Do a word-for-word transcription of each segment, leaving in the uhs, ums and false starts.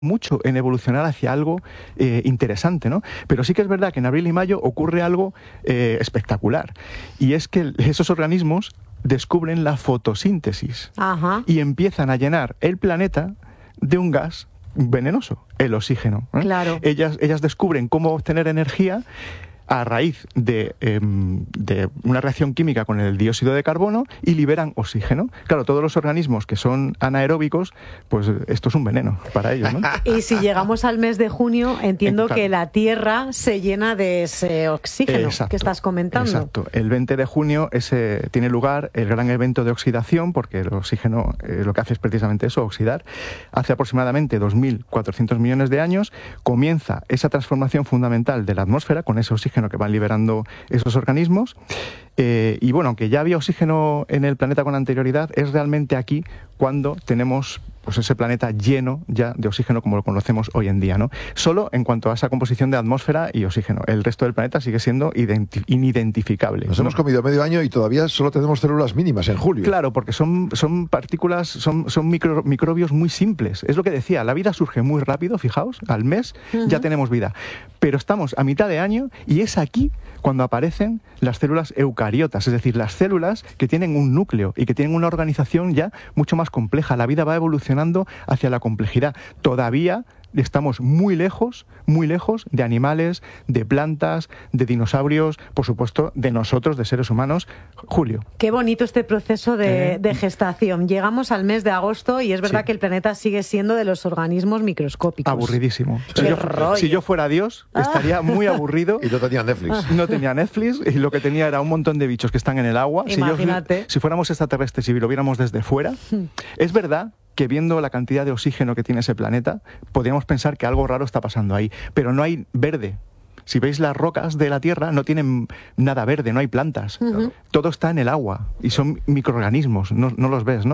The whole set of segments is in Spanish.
mucho en evolucionar hacia algo eh, interesante, ¿no? Pero sí que es verdad que en abril y mayo ocurre algo eh, espectacular, y es que esos organismos descubren la fotosíntesis. Ajá. Y empiezan a llenar el planeta de un gas venenoso, el oxígeno, ¿eh? Claro. Ellas, ellas descubren cómo obtener energía a raíz de, eh, de una reacción química con el dióxido de carbono, y liberan oxígeno. Claro, todos los organismos que son anaeróbicos, pues esto es un veneno para ellos, ¿no? Y si llegamos al mes de junio, entiendo Eh, claro. que la Tierra se llena de ese oxígeno Exacto, que estás comentando. Exacto. El veinte de junio ese, tiene lugar el gran evento de oxidación, porque el oxígeno eh, lo que hace es precisamente eso, oxidar. Hace aproximadamente dos mil cuatrocientos millones de años comienza esa transformación fundamental de la atmósfera con ese oxígeno que van liberando esos organismos. Eh, y bueno, aunque ya había oxígeno en el planeta con anterioridad, es realmente aquí cuando tenemos pues ese planeta lleno ya de oxígeno como lo conocemos hoy en día, ¿no? Solo en cuanto a esa composición de atmósfera y oxígeno. El resto del planeta sigue siendo identi- inidentificable. Nos ¿no? hemos comido medio año y todavía solo tenemos células mínimas en julio. Claro, porque son, son partículas, son, son micro, microbios muy simples. Es lo que decía, la vida surge muy rápido, fijaos, al mes uh-huh. ya tenemos vida. Pero estamos a mitad de año y es aquí cuando aparecen las células eucariotas, es decir, las células que tienen un núcleo y que tienen una organización ya mucho más compleja. La vida va evolucionando hacia la complejidad. Todavía estamos muy lejos, muy lejos de animales, de plantas, de dinosaurios, por supuesto, de nosotros, de seres humanos. Julio. Qué bonito este proceso de, eh, de gestación. Llegamos al mes de agosto y es verdad sí. que el planeta sigue siendo de los organismos microscópicos. Aburridísimo. Si yo, si yo fuera Dios, estaría muy aburrido. Y no tenía Netflix. No tenía Netflix y lo que tenía era un montón de bichos que están en el agua. Imagínate. Si, yo, si fuéramos extraterrestres y lo viéramos desde fuera, hmm. es verdad que viendo la cantidad de oxígeno que tiene ese planeta, podríamos pensar que algo raro está pasando ahí, pero no hay verde. Si veis las rocas de la Tierra, no tienen nada verde, no hay plantas. Uh-huh. Todo está en el agua y son microorganismos, no, no los ves, ¿no?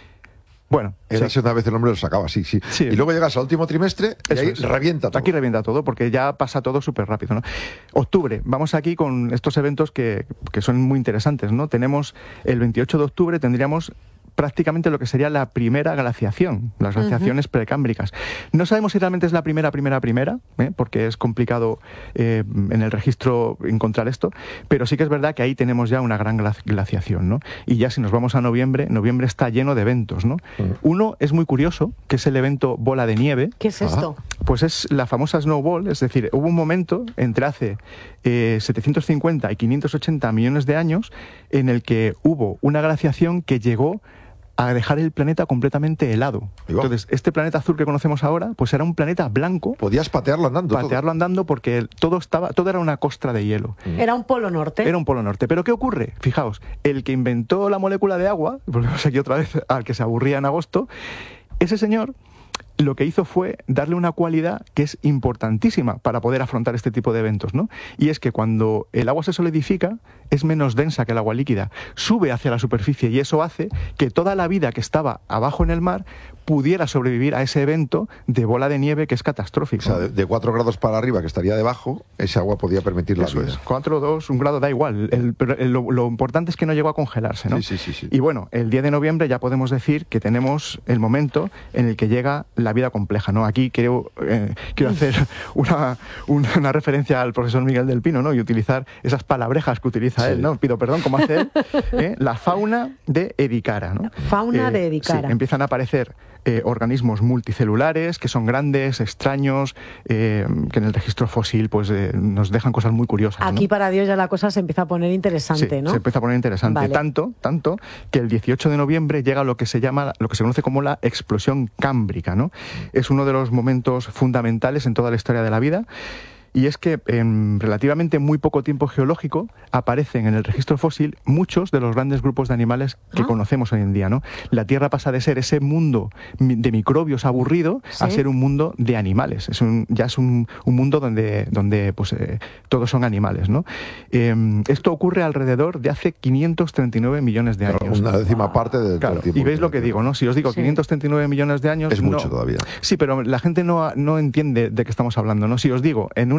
Bueno, era sí. una vez el hombre lo sacaba, sí, sí, sí. Y luego llegas al último trimestre y Eso ahí es. revienta todo. Aquí revienta todo porque ya pasa todo súper rápido, ¿no? Octubre, vamos aquí con estos eventos que, que son muy interesantes, ¿no? Tenemos el veintiocho de octubre, tendríamos prácticamente lo que sería la primera glaciación, las glaciaciones uh-huh. precámbricas. No sabemos si realmente es la primera, primera, primera, ¿eh? porque es complicado eh, en el registro encontrar esto, pero sí que es verdad que ahí tenemos ya una gran glaciación, ¿no? Y ya si nos vamos a noviembre, noviembre está lleno de eventos, ¿no? Uh-huh. Uno es muy curioso, que es el evento bola de nieve. ¿Qué es esto? Ah, pues es la famosa snowball, es decir, hubo un momento entre hace eh, setecientos cincuenta y quinientos ochenta millones de años en el que hubo una glaciación que llegó a dejar el planeta completamente helado. Entonces, este planeta azul que conocemos ahora, pues era un planeta blanco. Podías patearlo andando. Patearlo todo. andando porque todo estaba, todo era una costra de hielo. Era un polo norte. Era un polo norte. Pero ¿qué ocurre? Fijaos, el que inventó la molécula de agua, volvemos aquí otra vez al que se aburría en agosto, ese señor lo que hizo fue darle una cualidad que es importantísima para poder afrontar este tipo de eventos, ¿no? Y es que cuando el agua se solidifica, es menos densa que el agua líquida, sube hacia la superficie y eso hace que toda la vida que estaba abajo en el mar pudiera sobrevivir a ese evento de bola de nieve que es catastrófico. O sea, de, de cuatro grados para arriba, que estaría debajo, ese agua podía permitir la eso vida. Es. cuatro, dos, un grado da igual. El, pero el, lo, lo importante es que no llegó a congelarse, ¿no? Sí, sí, sí, sí. Y bueno, el diez de noviembre ya podemos decir que tenemos el momento en el que llega la vida compleja, ¿no? Aquí quiero, eh, quiero hacer una, una, una referencia al profesor Miguel del Pino, ¿no? Y utilizar esas palabrejas que utiliza sí. él, ¿no? Pido perdón, como hace él. ¿eh? La fauna de Edicara, ¿no? Fauna eh, de Edicara. Sí, empiezan a aparecer Eh, organismos multicelulares que son grandes, extraños, eh, que en el registro fósil pues eh, nos dejan cosas muy curiosas. Aquí ¿no? para Dios ya la cosa se empieza a poner interesante, sí, ¿no? Se empieza a poner interesante. Vale. Tanto, tanto que el dieciocho de noviembre llega lo que se llama, lo que se conoce como la explosión cámbrica, ¿no? Es uno de los momentos fundamentales en toda la historia de la vida. Y es que en relativamente muy poco tiempo geológico aparecen en el registro fósil muchos de los grandes grupos de animales que ¿Ah? conocemos hoy en día, ¿no? La Tierra pasa de ser ese mundo de microbios aburrido ¿Sí? a ser un mundo de animales. Es un, ya es un, un mundo donde, donde pues, eh, todos son animales, ¿no? Eh, esto ocurre alrededor de hace quinientos treinta y nueve millones de años. Una décima wow. parte del claro, tiempo. Y veis lo que digo, ¿no? Si os digo sí. quinientos treinta y nueve millones de años... Es mucho no, todavía. Sí, pero la gente no, no entiende de qué estamos hablando, ¿no? Si os digo, en una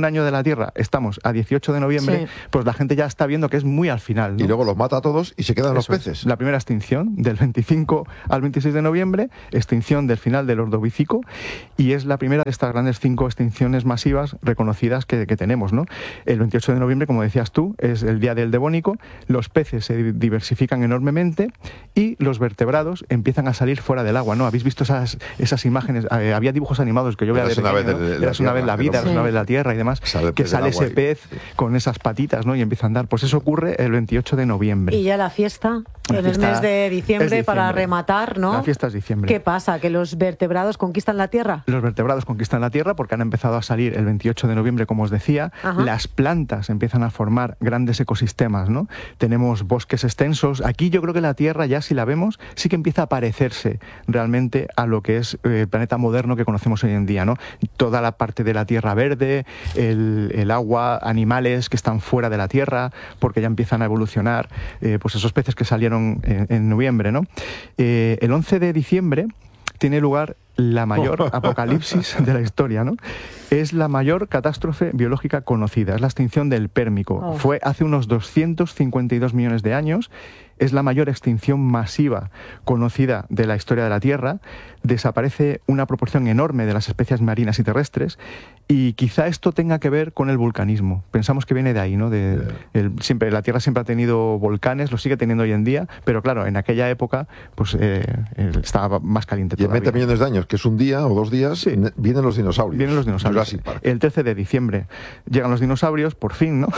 un año de la Tierra estamos a dieciocho de noviembre, sí. pues la gente ya está viendo que es muy al final, ¿no? Y luego los mata a todos y se quedan Eso los peces. Es. La primera extinción, del veinticinco al veintiséis de noviembre, extinción del final del Ordovícico, y es la primera de estas grandes cinco extinciones masivas reconocidas que, que tenemos, ¿no? El veintiocho de noviembre, como decías tú, es el día del Devónico, los peces se diversifican enormemente y los vertebrados empiezan a salir fuera del agua, ¿no? ¿Habéis visto esas, esas imágenes? Eh, había dibujos animados que yo veía de pequeño, ¿no? De, de Eras una vez la vida, eras una vez la tierra y demás, sale que sale ese pez sí. con esas patitas, ¿no? Y empieza a andar. Pues eso ocurre el veintiocho de noviembre. Y ya la fiesta, la en fiesta el mes de diciembre, diciembre para rematar, ¿no? La fiesta es diciembre. ¿Qué pasa? ¿Que los vertebrados conquistan la tierra? Los vertebrados conquistan la tierra porque han empezado a salir el veintiocho de noviembre, como os decía. Ajá. Las plantas empiezan a formar grandes ecosistemas, ¿no? Tenemos bosques extensos. Aquí yo creo que la Tierra, ya si la vemos, sí que empieza a parecerse realmente a lo que es el planeta moderno que conocemos hoy en día, ¿no? Toda la parte de la tierra verde, el, el agua, animales que están fuera de la Tierra, porque ya empiezan a evolucionar, eh, pues esos peces que salieron en, en noviembre, ¿no? Eh, el once de diciembre tiene lugar la mayor apocalipsis de la historia, ¿no? Es la mayor catástrofe biológica conocida, es la extinción del Pérmico. Oh. Fue hace unos doscientos cincuenta y dos millones de años, es la mayor extinción masiva conocida de la historia de la Tierra, desaparece una proporción enorme de las especies marinas y terrestres, y quizá esto tenga que ver con el vulcanismo. Pensamos que viene de ahí, ¿no? De, el, siempre, la Tierra siempre ha tenido volcanes, lo sigue teniendo hoy en día, pero claro, en aquella época pues eh, estaba más caliente todavía. Y en veinte millones de años, que es un día o dos días, sí. vienen los dinosaurios. Vienen los dinosaurios. El trece de diciembre llegan los dinosaurios, por fin, ¿no?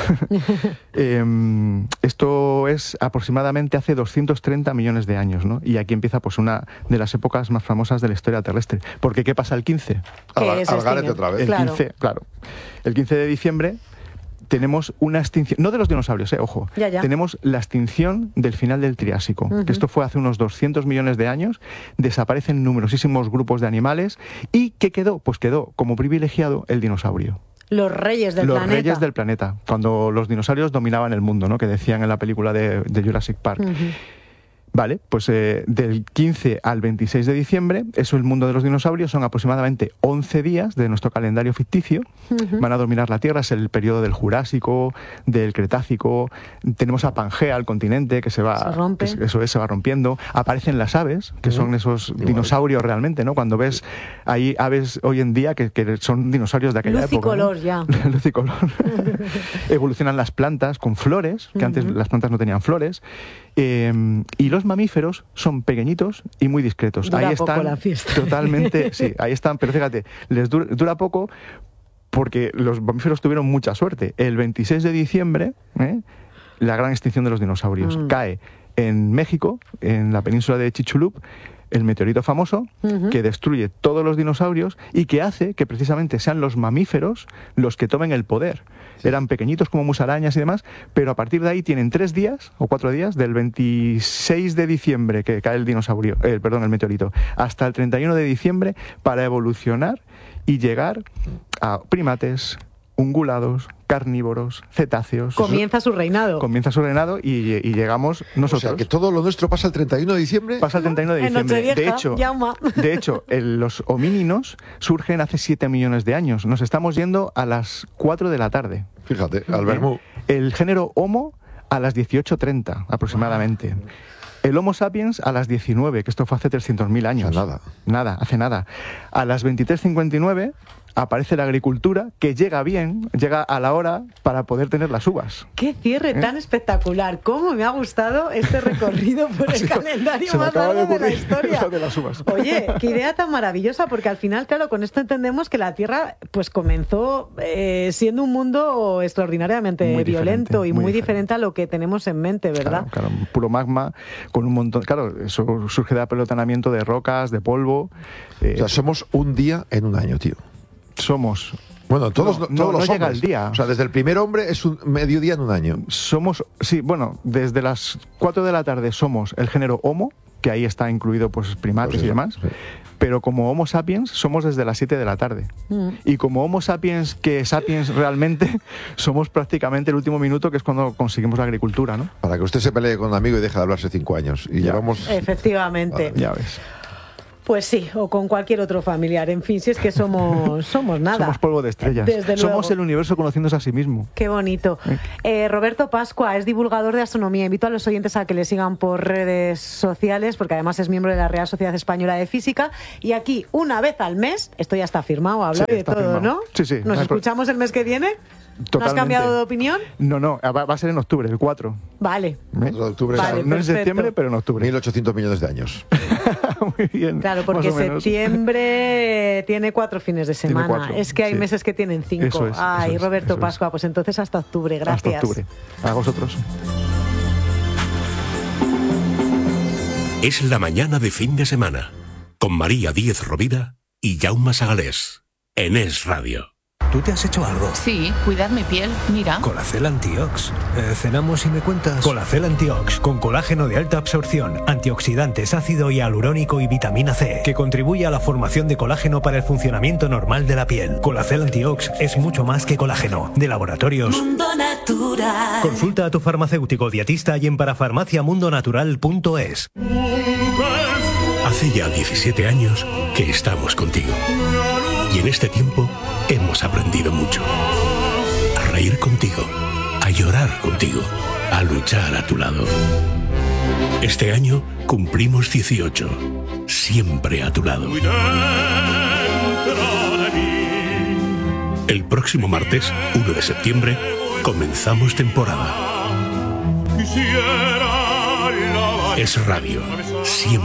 eh, esto es aproximadamente hace doscientos treinta millones de años, ¿no? Y aquí empieza pues una de las épocas más famosas de la historia terrestre. Porque ¿qué pasa el quince? Al, al garete otra vez. El claro. quince, claro. El quince de diciembre tenemos una extinción, no de los dinosaurios, eh, ojo, ya, ya. tenemos la extinción del final del Triásico, uh-huh. que esto fue hace unos doscientos millones de años, desaparecen numerosísimos grupos de animales, y ¿qué quedó? Pues quedó como privilegiado el dinosaurio. Los reyes del los planeta. Los reyes del planeta, cuando los dinosaurios dominaban el mundo, ¿no? Que decían en la película de, de Jurassic Park. Uh-huh. Vale, pues eh, del quince al veintiséis de diciembre, eso el mundo de los dinosaurios, son aproximadamente once días de nuestro calendario ficticio. Uh-huh. Van a dominar la Tierra, es el periodo del Jurásico, del Cretácico. Tenemos a Pangea, el continente, que se va, se rompe. Que, eso es, se va rompiendo. Aparecen las aves, que uh-huh. son esos dinosaurios realmente, ¿no? Cuando ves, hay aves hoy en día que, que son dinosaurios de aquella Luz época. Luz y color, ¿no? ya. Luz y color. Evolucionan las plantas con flores, que uh-huh. antes las plantas no tenían flores. Eh, y los mamíferos son pequeñitos y muy discretos. Dura ahí están poco la fiesta. Totalmente, sí, ahí están, pero fíjate, les dura, dura poco porque los mamíferos tuvieron mucha suerte. El veintiséis de diciembre, ¿eh? la gran extinción de los dinosaurios, mm. cae en México, en la península de Chicxulub, el meteorito famoso, uh-huh. que destruye todos los dinosaurios y que hace que precisamente sean los mamíferos los que tomen el poder. Sí. Eran pequeñitos como musarañas y demás, pero a partir de ahí tienen tres días o cuatro días, del veintiséis de diciembre que cae el dinosaurio, eh, perdón, el meteorito, hasta el treinta y uno de diciembre para evolucionar y llegar a primates, ungulados, carnívoros, cetáceos. Comienza su reinado. Comienza su reinado y, y llegamos nosotros. O sea, que todo lo nuestro pasa el treinta y uno de diciembre. Pasa el treinta y uno de diciembre. Vieja, de hecho, llama. de hecho el, los homíninos surgen hace siete millones de años. Nos estamos yendo a las cuatro de la tarde. Fíjate, al vermú. El género Homo a las dieciocho treinta aproximadamente. Wow. El Homo sapiens a las diecinueve, que esto fue hace trescientos mil años. O sea, nada. Nada, hace nada. A las veintitrés cincuenta y nueve aparece la agricultura, que llega bien, llega a la hora para poder tener las uvas. ¡Qué cierre ¿Eh? tan espectacular! ¿Cómo me ha gustado este recorrido por el calendario más largo de, de la historia? De las uvas. Oye, qué idea tan maravillosa, porque al final, claro, con esto entendemos que la Tierra pues comenzó eh, siendo un mundo extraordinariamente muy violento y muy, muy diferente. diferente a lo que tenemos en mente, ¿verdad? Claro, claro, puro magma, con un montón... Claro, eso surge de apelotamiento de rocas, de polvo... Eh, o sea, somos un día en un año, tío. Somos... Bueno, todos, no, todos no, los no llega hombres. el día. O sea, desde el primer hombre es un mediodía en un año. Somos, sí, bueno, desde las cuatro de la tarde somos el género Homo, que ahí está incluido pues primates pues eso, y demás, sí. Pero como Homo sapiens somos desde las siete de la tarde. Mm. Y como Homo sapiens, que sapiens realmente, somos prácticamente el último minuto, que es cuando conseguimos la agricultura, ¿no? Para que usted se pelee con un amigo y deje de hablarse cinco años. Y ya. llevamos... Efectivamente. Vale, ya ves. Pues sí, o con cualquier otro familiar. En fin, si es que somos, somos nada. Somos polvo de estrellas. Desde somos luego. el universo conociéndose a sí mismo. Qué bonito. ¿Eh? Eh, Roberto Pascua es divulgador de astronomía. Invito a los oyentes a que le sigan por redes sociales, porque además es miembro de la Real Sociedad Española de Física. Y aquí, una vez al mes, esto ya está firmado, hablar Sí, de está todo, firmado. ¿no? Sí, sí. ¿Nos No hay pro- escuchamos el mes que viene? Totalmente. ¿No has cambiado de opinión? No, no, va, va a ser en octubre, el cuatro. Vale. cuatro de octubre, Vale, no en perfecto. septiembre, pero en octubre. mil ochocientos millones de años. Muy bien. Claro, porque más o menos. septiembre tiene cuatro fines de Tiene semana. cuatro, es que hay sí. meses que tienen cinco. Eso es, Ay, eso es, Roberto eso es. Pascua, pues entonces hasta octubre. Gracias. Hasta octubre. A vosotros. Es la mañana de fin de semana, con María Díez Rovira y Jaume Sagalés, en Es Radio. ¿Tú te has hecho algo? Sí, cuidad mi piel, mira. Colacel Antiox. Eh, ¿Cenamos y me cuentas? Colacel Antiox, con colágeno de alta absorción, antioxidantes, ácido hialurónico y vitamina C, que contribuye a la formación de colágeno para el funcionamiento normal de la piel. Colacel Antiox es mucho más que colágeno. De Laboratorios Mundo Natural. Consulta a tu farmacéutico dietista y en parafarmaciamundonatural punto es. Hace ya diecisiete años que estamos contigo. Y en este tiempo hemos aprendido mucho. A reír contigo, a llorar contigo, a luchar a tu lado. Este año cumplimos dieciocho, siempre a tu lado. El próximo martes, uno de septiembre, comenzamos temporada. Es Radio, siempre.